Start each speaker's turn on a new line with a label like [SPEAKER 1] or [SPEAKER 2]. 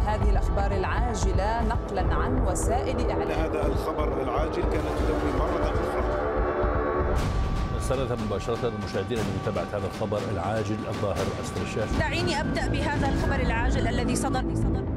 [SPEAKER 1] هذه الأخبار العاجلة نقلا عن وسائل إعلام.
[SPEAKER 2] هذا الخبر العاجل كانت تدوي مرة أخرى.
[SPEAKER 3] نستنذ مباشرة المشاهدين لمتابعة هذا الخبر العاجل الظاهر أسفل الشاشة.
[SPEAKER 4] دعيني أبدأ بهذا الخبر العاجل الذي صدر